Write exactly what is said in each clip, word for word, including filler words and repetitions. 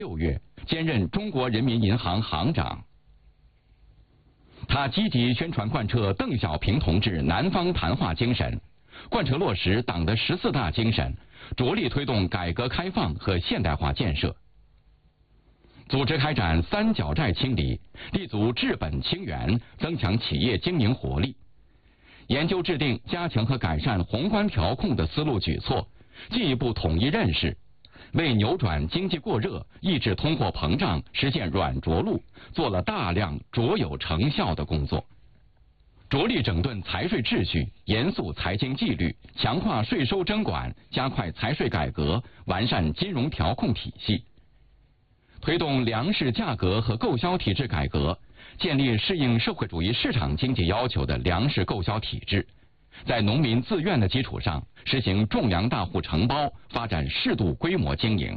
六月兼任中国人民银行行长。他积极宣传贯彻邓小平同志南方谈话精神，贯彻落实党的十四大精神，着力推动改革开放和现代化建设。组织开展三角债清理，立足治本清源，增强企业经营活力。研究制定加强和改善宏观调控的思路举措，进一步统一认识，为扭转经济过热、抑制通货膨胀、实现软着陆做了大量卓有成效的工作。着力整顿财税秩序，严肃财经纪律，强化税收征管，加快财税改革，完善金融调控体系。推动粮食价格和购销体制改革，建立适应社会主义市场经济要求的粮食购销体制，在农民自愿的基础上，实行种粮大户承包，发展适度规模经营。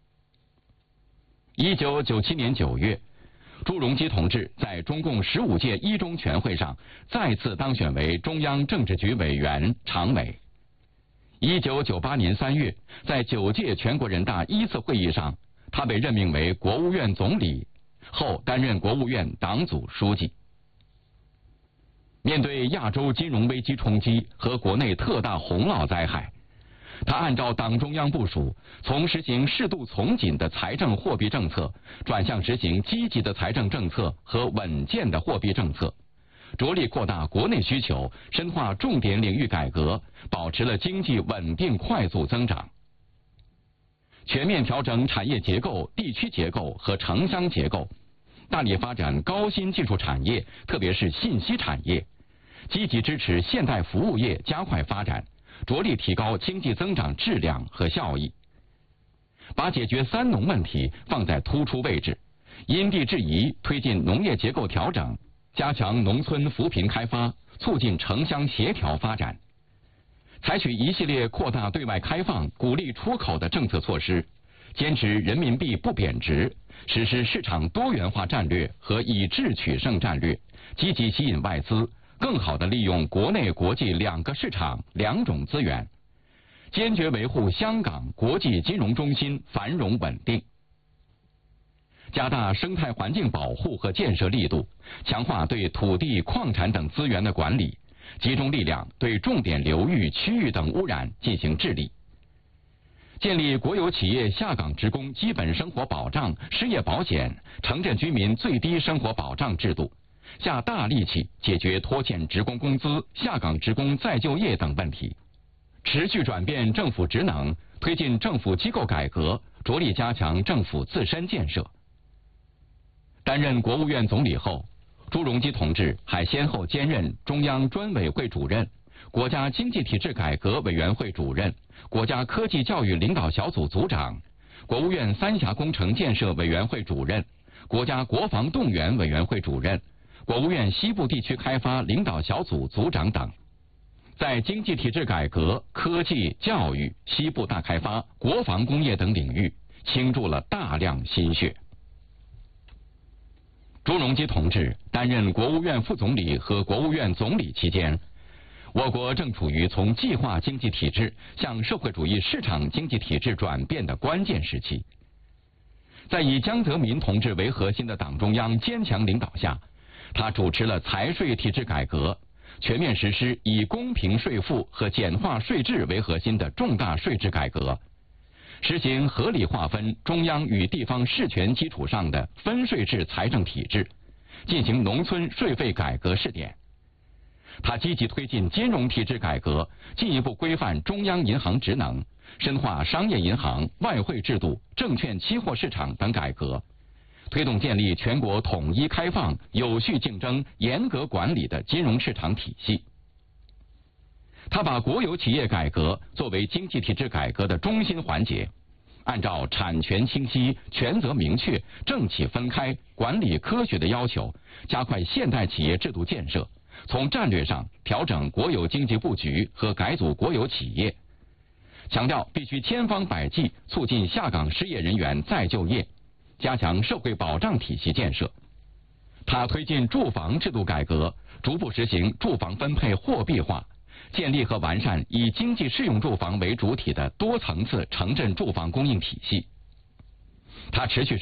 一九九七年九月，朱镕基同志在中共十五届一中全会上再次当选为中央政治局委员、常委。一九九八年三月，在九届全国人大一次会议上，他被任命为国务院总理，后担任国务院党组书记。面对亚洲金融危机冲击和国内特大洪涝灾害，他按照党中央部署，从实行适度从紧的财政货币政策，转向实行积极的财政政策和稳健的货币政策，着力扩大国内需求，深化重点领域改革，保持了经济稳定快速增长。全面调整产业结构、地区结构和城乡结构，大力发展高新技术产业，特别是信息产业，积极支持现代服务业加快发展，着力提高经济增长质量和效益。把解决三农问题放在突出位置，因地制宜推进农业结构调整，加强农村扶贫开发，促进城乡协调发展。采取一系列扩大对外开放、鼓励出口的政策措施，坚持人民币不贬值，实施市场多元化战略和以质取胜战略，积极吸引外资，更好地利用国内国际两个市场、两种资源，坚决维护香港国际金融中心繁荣稳定。加大生态环境保护和建设力度，强化对土地、矿产等资源的管理，集中力量对重点流域、区域等污染进行治理。建立国有企业下岗职工基本生活保障、失业保险、城镇居民最低生活保障制度，下大力气解决拖欠职工工资、下岗职工再就业等问题。持续转变政府职能，推进政府机构改革，着力加强政府自身建设。担任国务院总理后，朱镕基同志还先后兼任中央专委会主任、国家经济体制改革委员会主任、国家科技教育领导小组组长、国务院三峡工程建设委员会主任、国家国防动员委员会主任、国务院西部地区开发领导小组组长等，在经济体制改革、科技、教育、西部大开发、国防工业等领域倾注了大量心血。朱镕基同志担任国务院副总理和国务院总理期间，我国正处于从计划经济体制向社会主义市场经济体制转变的关键时期。在以江泽民同志为核心的党中央坚强领导下，他主持了财税体制改革，全面实施以公平税负和简化税制为核心的重大税制改革，实行合理划分中央与地方事权基础上的分税制财政体制，进行农村税费改革试点。他积极推进金融体制改革，进一步规范中央银行职能，深化商业银行、外汇制度、证券期货市场等改革，推动建立全国统一开放、有序竞争、严格管理的金融市场体系。他把国有企业改革作为经济体制改革的中心环节，按照产权清晰、权责明确、政企分开、管理科学的要求，加快现代企业制度建设，从战略上调整国有经济布局和改组国有企业，强调必须千方百计促进下岗失业人员再就业，加强社会保障体系建设。他推进住房制度改革，逐步实行住房分配货币化，建立和完善以经济适用住房为主体的多层次城镇住房供应体系。他持续